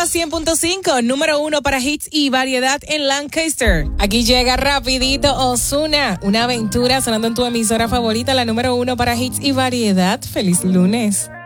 100.5, número 1 para hits y variedad en Lancaster. Aquí llega rapidito Ozuna, una aventura sonando en tu emisora favorita, la número 1 para hits y variedad. ¡Feliz lunes!